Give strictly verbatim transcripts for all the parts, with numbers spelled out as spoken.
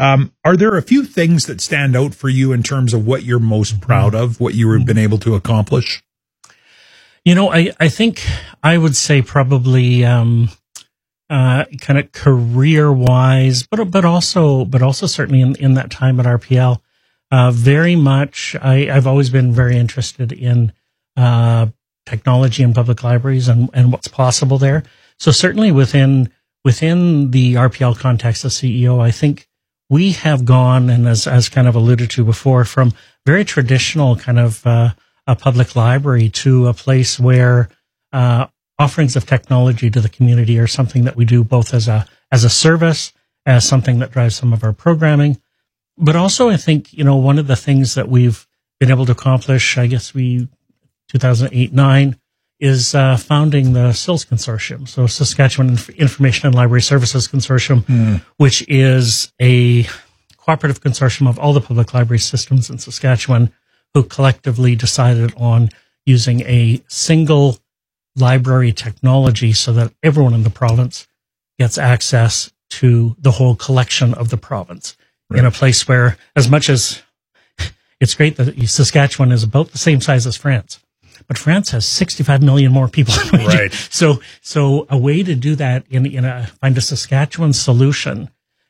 Um, are there a few things that stand out for you in terms of what you're most proud of, what you have been able to accomplish? You know, I, I think I would say probably, um, uh, kind of career wise, but, but also, but also certainly in, in that time at R P L, uh, very much, I, I've always been very interested in, uh, technology in public libraries and, and what's possible there. So certainly within, within the R P L context as C E O, I think we have gone, and as, as kind of alluded to before, from very traditional kind of, uh, a public library to a place where, uh, offerings of technology to the community are something that we do both as a, as a service, as something that drives some of our programming. But also I think, you know, one of the things that we've been able to accomplish, I guess we, two thousand eight nine, is uh, founding the S I L S Consortium, so Saskatchewan Inf- Information and Library Services Consortium, mm. which is a cooperative consortium of all the public library systems in Saskatchewan who collectively decided on using a single library technology so that everyone in the province gets access to the whole collection of the province right. in a place where, as much as it's great that Saskatchewan is about the same size as France, but France has sixty-five million more people. Right. So, so a way to do that in, in a, find a Saskatchewan solution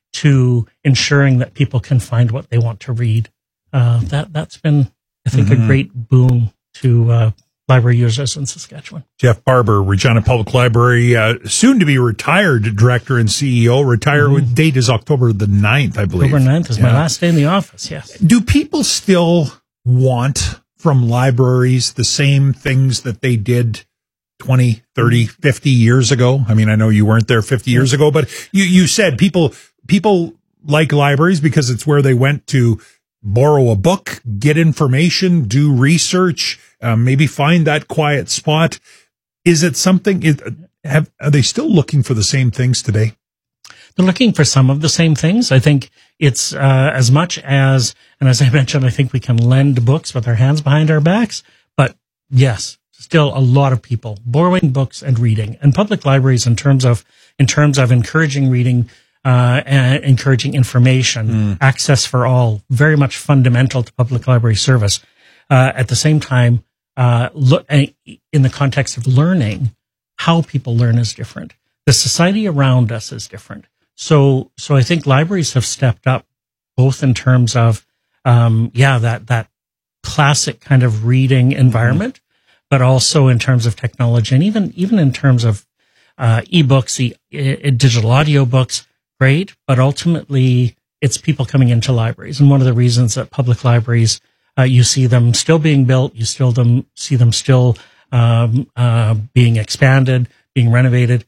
to ensuring that people can find what they want to read. Uh, that, that's been, I think, mm-hmm. a great boon to, uh, library users in Saskatchewan. Jeff Barber, Regina Public Library, uh, soon to be retired director and C E O. Retire mm-hmm. date is October the ninth, I believe. October ninth is yeah. my last day in the office. Yes. Do people still want from libraries the same things that they did twenty, thirty, fifty years ago? I mean, I know you weren't there fifty years ago, but you, you said people, people like libraries because it's where they went to borrow a book, get information, do research, um, maybe find that quiet spot. Is it something, is, have, are they still looking for the same things today? They're looking for some of the same things. I think it's uh, as much as, and as I mentioned, I think we can lend books with our hands behind our backs. But yes, still a lot of people borrowing books and reading. And public libraries, in terms of in terms of encouraging reading, uh, and encouraging information, mm. access for all, very much fundamental to public library service. Uh, at the same time, uh, look in the context of learning, how people learn is different. The society around us is different. So, so I think libraries have stepped up both in terms of, um, yeah, that, that classic kind of reading environment, mm-hmm. but also in terms of technology and even, even in terms of, uh, ebooks, e- e- digital audio books, great. But ultimately it's people coming into libraries. And one of the reasons that public libraries, uh, you see them still being built, you still them, see them still, um, uh, being expanded, being renovated.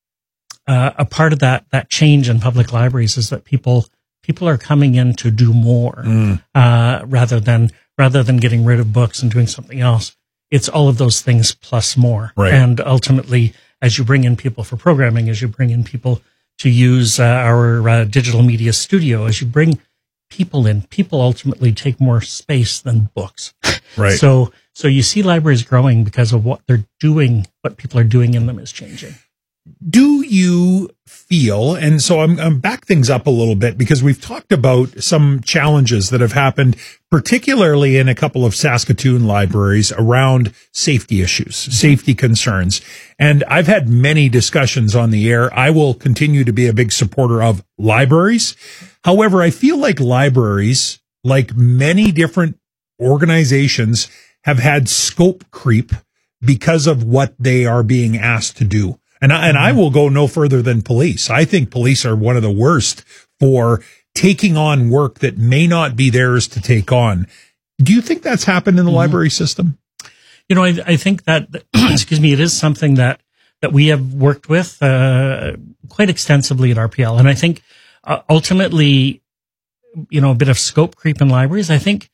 Uh, a part of that, that change in public libraries is that people, people are coming in to do more, mm. uh, rather than, rather than getting rid of books and doing something else. It's all of those things plus more. Right. And ultimately, as you bring in people for programming, as you bring in people to use uh, our uh, digital media studio, as you bring people in, people ultimately take more space than books. Right. So, so you see libraries growing because of what they're doing, what people are doing in them is changing. Do you feel, and so I'm, I'm back things up a little bit because we've talked about some challenges that have happened, particularly in a couple of Saskatoon libraries around safety issues, safety concerns. And I've had many discussions on the air. I will continue to be a big supporter of libraries. However, I feel like libraries, like many different organizations, have had scope creep because of what they are being asked to do. And I, and I will go no further than police. I think police are one of the worst for taking on work that may not be theirs to take on. Do you think that's happened in the mm-hmm. library system? You know, I, I think that, excuse me, it is something that, that we have worked with uh, quite extensively at R P L. And I think uh, ultimately, you know, a bit of scope creep in libraries, I think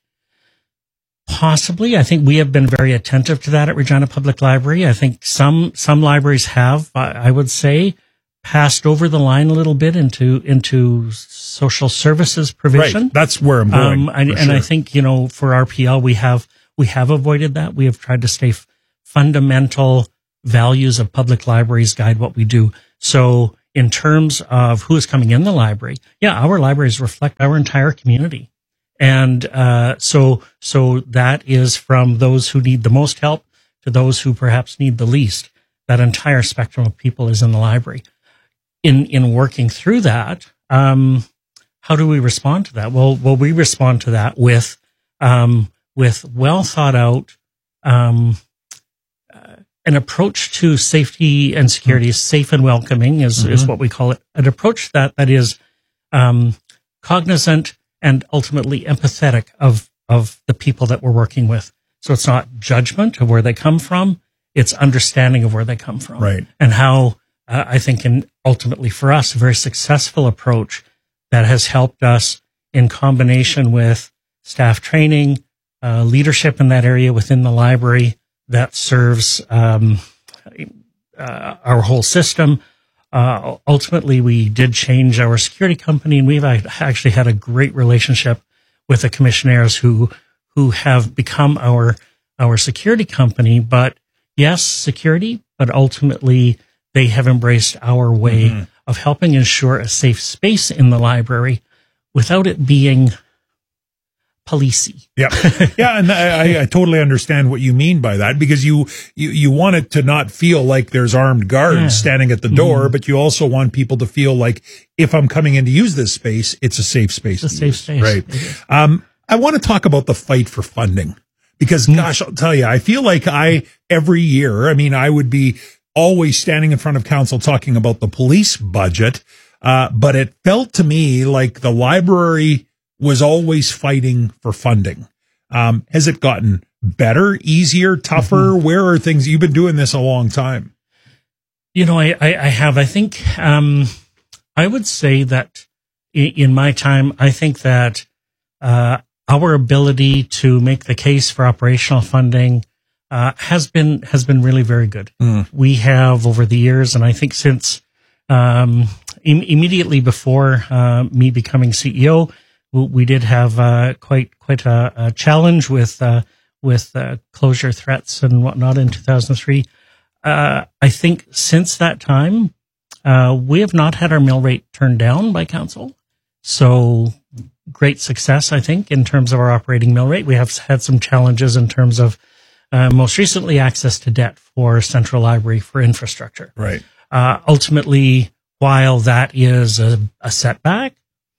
possibly. I think we have been very attentive to that at Regina Public Library. I think some, some libraries have, I would say, passed over the line a little bit into, into social services provision. Right. That's where I'm going. Um, I, and sure. I think, you know, for R P L, we have, we have avoided that. We have tried to stay f- fundamental values of public libraries guide what we do. So in terms of who is coming in the library, yeah, our libraries reflect our entire community. And uh, so so that is from those who need the most help to those who perhaps need the least. That entire spectrum of people is in the library. In in working through that, um, how do we respond to that? Well, well, we respond to that with um, with well thought out um, uh, an approach to safety and security. Mm-hmm. Safe and welcoming is mm-hmm. is what we call it. An approach that that is um, cognizant and ultimately empathetic of of the people that we're working with. So it's not judgment of where they come from; it's understanding of where they come from, right? And how uh, I think, in ultimately for us, a very successful approach that has helped us in combination with staff training, uh, leadership in that area within the library that serves um, uh, our whole system. Uh, ultimately, we did change our security company, and we've actually had a great relationship with the commissionaires who who have become our our security company. But yes, security, but ultimately they have embraced our way mm-hmm. of helping ensure a safe space in the library without it being policey. Yeah. Yeah. And I, I totally understand what you mean by that, because you, you, you want it to not feel like there's armed guards yeah. standing at the door, mm-hmm. but you also want people to feel like if I'm coming in to use this space, it's a safe space. It's a safe use, space. Right. Um, I want to talk about the fight for funding, because mm-hmm. gosh, I'll tell you, I feel like I, every year, I mean, I would be always standing in front of council talking about the police budget. Uh, but it felt to me like the library was always fighting for funding. Um, has it gotten better, easier, tougher? Mm-hmm. Where are things? You've been doing this a long time. You know, I, I, I have. I think um, I would say that in, in my time, I think that uh, our ability to make the case for operational funding uh, has been has been really very good. Mm. We have over the years, and I think since um, im- immediately before uh, me becoming C E O, we did have uh, quite quite a, a challenge with uh, with uh, closure threats and whatnot in two thousand three. Uh, I think since that time, uh, we have not had our mill rate turned down by council. So great success, I think, in terms of our operating mill rate. We have had some challenges in terms of uh, most recently access to debt for Central Library for infrastructure. Right. Uh, ultimately, while that is a, a setback,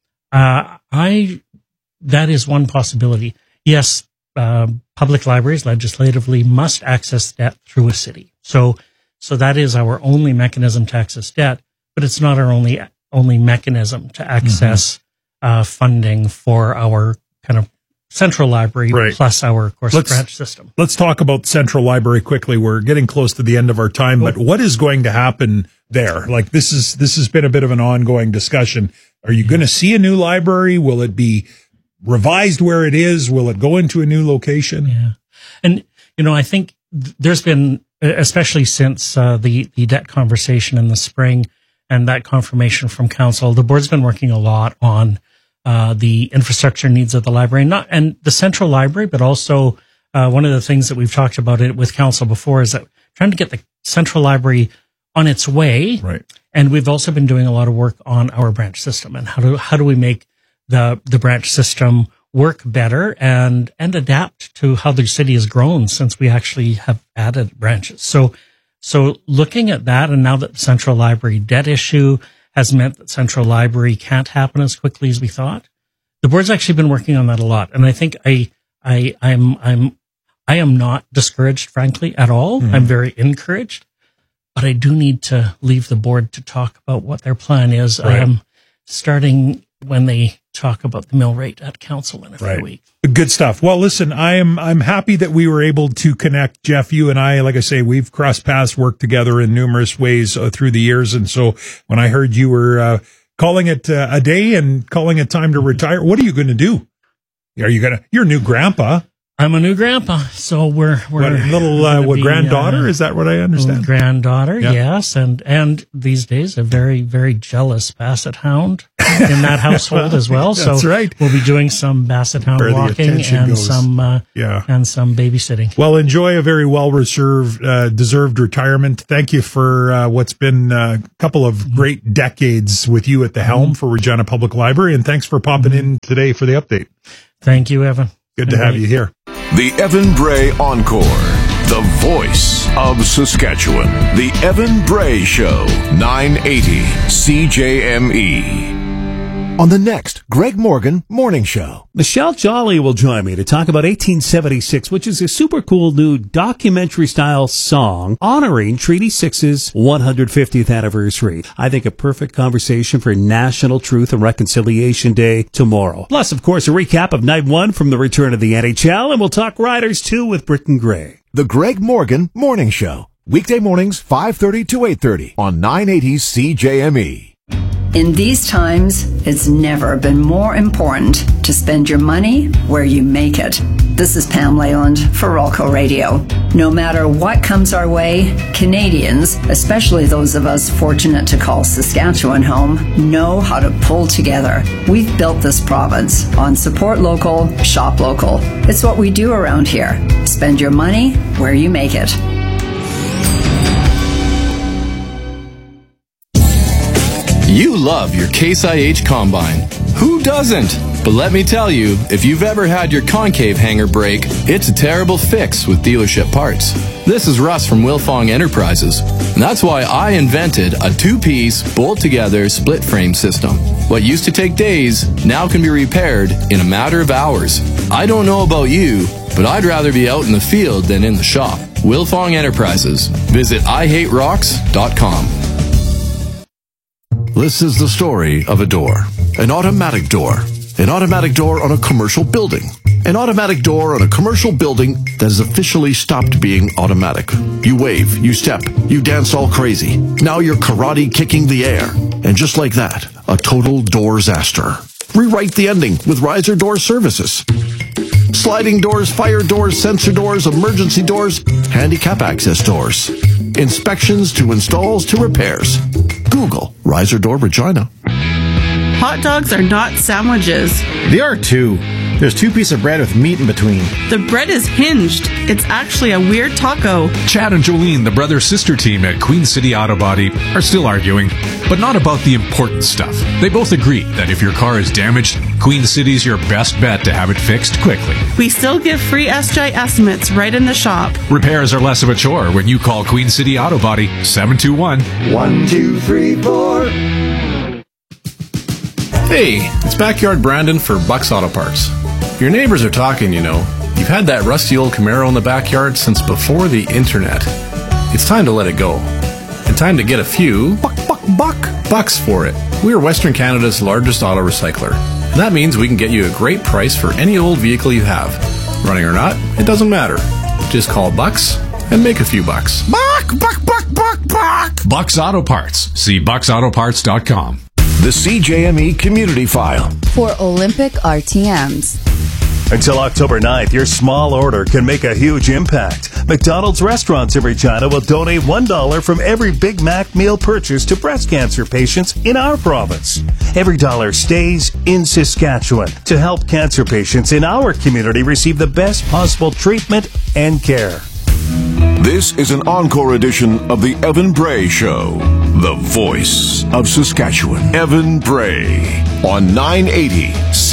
Uh, I, that is one possibility. Yes, uh, public libraries legislatively must access debt through a city. So, so that is our only mechanism to access debt, but it's not our only, only mechanism to access, mm-hmm. uh, funding for our kind of central library right. plus our, of course, let's, branch system. Let's talk about Central Library quickly. We're getting close to the end of our time, but what is going to happen there? Like this is, this has been a bit of an ongoing discussion. Are you going to see a new library? Will it be revised where it is? Will it go into a new location? Yeah. And, you know, I think th- there's been, especially since uh, the, the debt conversation in the spring and that confirmation from council, the board's been working a lot on uh, the infrastructure needs of the library, not and the central library, but also uh, one of the things that we've talked about it with council before is that trying to get the central library on its way. Right. And we've also been doing a lot of work on our branch system and how do how do we make the the branch system work better and and adapt to how the city has grown since we actually have added branches. So so looking at that, and now that the Central Library debt issue has meant that Central Library can't happen as quickly as we thought, the board's actually been working on that a lot. And I think I I I'm I'm I am not discouraged, frankly, at all. Mm-hmm. I'm very encouraged. But I do need to leave the board to talk about what their plan is, right. um, starting when they talk about the mill rate at council in a right. few weeks. Good stuff. Well, listen, I am I'm happy that we were able to connect, Jeff. You and I, like I say, we've crossed paths, worked together in numerous ways uh, through the years. And so when I heard you were uh, calling it uh, a day and calling it time to retire, what are you going to do? Are you going to? You're a new grandpa. I'm a new grandpa, so we're we're What, little uh, gonna what be, granddaughter? uh, Is that what I understand? Granddaughter, Yeah. yes, and and these days a very very jealous basset hound in that household as well. That's so right. we'll be doing some basset hound Where the walking attention and goes. some uh, Yeah. and some babysitting. Well, enjoy a very well reserved, uh, deserved retirement. Thank you for uh, what's been a couple of great decades with you at the helm for Regina Public Library, and thanks for popping in today for the update. Thank you, Evan. Good to have you here. The Evan Bray Encore, the voice of Saskatchewan. The Evan Bray Show, nine eighty C J M E. On the next Greg Morgan Morning Show. Michelle Jolly will join me to talk about eighteen seventy-six, which is a super cool new documentary-style song honoring Treaty six's one hundred fiftieth anniversary. I think a perfect conversation for National Truth and Reconciliation Day tomorrow. Plus, of course, a recap of Night one from the return of the N H L, and we'll talk Riders too with Britton Gray. The Greg Morgan Morning Show. Weekday mornings, five thirty to eight thirty on nine eighty C J M E. In these times, it's never been more important to spend your money where you make it. This is Pam Leyland for Rolco Radio. No matter what comes our way, Canadians, especially those of us fortunate to call Saskatchewan home, know how to pull together. We've built this province on support local, shop local. It's what we do around here. Spend your money where you make it. You love your Case I H Combine. Who doesn't? But let me tell you, if you've ever had your concave hanger break, it's a terrible fix with dealership parts. This is Russ from Wilfong Enterprises, and that's why I invented a two-piece, bolt-together, split-frame system. What used to take days now can be repaired in a matter of hours. I don't know about you, but I'd rather be out in the field than in the shop. Wilfong Enterprises. Visit I hate rocks dot com. This is the story of a door. An automatic door. An automatic door on a commercial building. An automatic door on a commercial building that has officially stopped being automatic. You wave, you step, you dance all crazy. Now you're karate kicking the air. And just like that, a total doorsaster. Rewrite the ending with Riser Door Services. Sliding doors, fire doors, sensor doors, emergency doors, handicap access doors. Inspections to installs to repairs. Google Riser Door Regina. Hot dogs are not sandwiches. They are too. There's two pieces of bread with meat in between. The bread is hinged. It's actually a weird taco. Chad and Jolene, the brother-sister team at Queen City Auto Body, are still arguing, but not about the important stuff. They both agree that if your car is damaged, Queen City's your best bet to have it fixed quickly. We still give free S J estimates right in the shop. Repairs are less of a chore when you call Queen City Auto Body seven two one, one two three four. Hey, it's Backyard Brandon for Bucks Auto Parts. Your neighbors are talking, you know. You've had that rusty old Camaro in the backyard since before the internet. It's time to let it go. And time to get a few buck, buck, buck bucks for it. We are Western Canada's largest auto recycler. And that means we can get you a great price for any old vehicle you have. Running or not, it doesn't matter. Just call Bucks and make a few bucks. Buck, buck, buck, buck, buck. Bucks Auto Parts. See bucks auto parts dot com. The C J M E Community File. For Olympic R T Ms. Until October ninth, your small order can make a huge impact. McDonald's restaurants in Regina will donate one dollar from every Big Mac meal purchase to breast cancer patients in our province. Every dollar stays in Saskatchewan to help cancer patients in our community receive the best possible treatment and care. This is an encore edition of the Evan Bray Show, the voice of Saskatchewan. Evan Bray on nine eighty